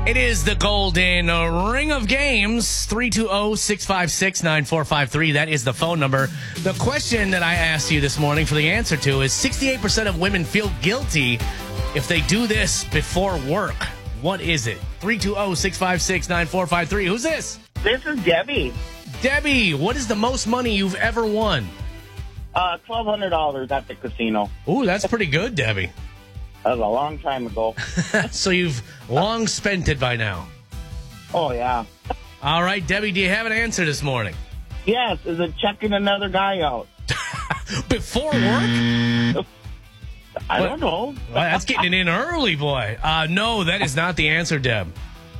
It is the golden ring of games, 320-656-9453. That is the phone number. The question that I asked you this morning for the answer to is 68% of women feel guilty if they do this before work. What is it? 320-656-9453. Who's this? This is Debbie. Debbie, what is the most money you've ever won? $1,200 at the casino. Ooh, that's pretty good, Debbie. That was a long time ago. So you've long spent it by now. Oh, yeah. All right, Debbie, do you have an answer this morning? Yes, is it checking another guy out? Before work? I don't know. Well, that's getting it in early, boy. No, that is not the answer, Deb.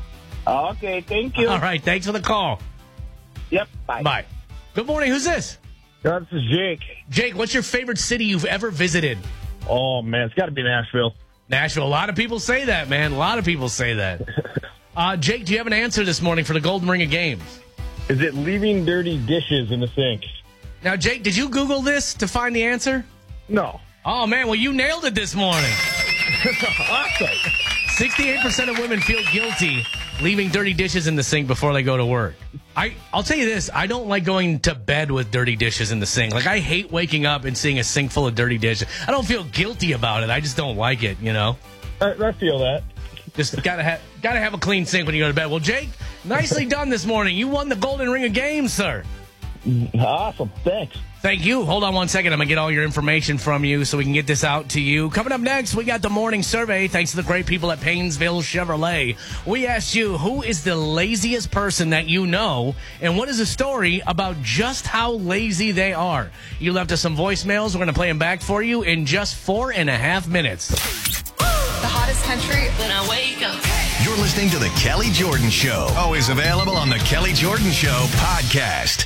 Okay, thank you. All right, thanks for the call. Yep, bye. Bye. Good morning. Who's this? This is Jake. Jake, what's your favorite city you've ever visited? Oh, man, it's got to be Nashville. Nashville. A lot of people say that, man. A lot of people say that. Jake, do you have an answer this morning for the Golden Ring of Games? Is it leaving dirty dishes in the sink? Now, Jake, did you Google this to find the answer? No. Oh, man, well, you nailed it this morning. Awesome. 68% of women feel guilty leaving dirty dishes in the sink before they go to work. I'll tell you this. I don't like going to bed with dirty dishes in the sink. Like, I hate waking up and seeing a sink full of dirty dishes. I don't feel guilty about it. I just don't like it, you know? I feel that. Just gotta have a clean sink when you go to bed. Well, Jake, nicely done this morning. You won the Golden Ring of Games, sir. Awesome. Thanks. Thank you. Hold on one second. I'm going to get all your information from you so we can get this out to you. Coming up next, we got the morning survey. Thanks to the great people at Paynesville Chevrolet. We asked you, who is the laziest person that you know? And what is a story about just how lazy they are? You left us some voicemails. We're going to play them back for you in just 4.5 minutes. The hottest country when I wake up. You're listening to The Kelly Jordan Show. Always available on The Kelly Jordan Show podcast.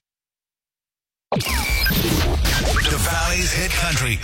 The Valley's Hit Country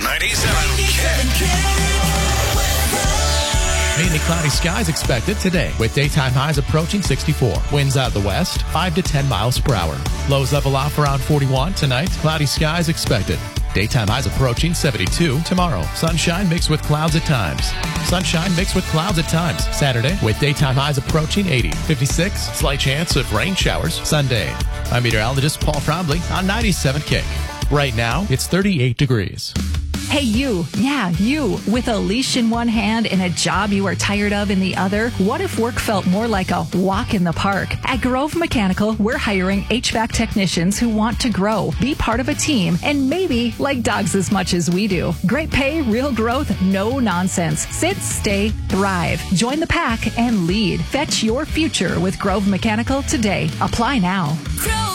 97. Mainly cloudy skies expected today, with daytime highs approaching 64. Winds out of the west, 5 to 10 miles per hour. Lows level off around 41 tonight. Cloudy skies expected. Daytime highs approaching 72 tomorrow. Sunshine mixed with clouds at times. Sunshine mixed with clouds at times. Saturday with daytime highs approaching 80. 56, slight chance of rain showers. Sunday. I'm meteorologist Paul Trombley on 97 Kick. Right now, it's 38 degrees. Hey, you. Yeah, you. With a leash in one hand and a job you are tired of in the other, what if work felt more like a walk in the park? At Grove Mechanical, we're hiring HVAC technicians who want to grow, be part of a team, and maybe like dogs as much as we do. Great pay, real growth, no nonsense. Sit, stay, thrive. Join the pack and lead. Fetch your future with Grove Mechanical today. Apply now. Grove.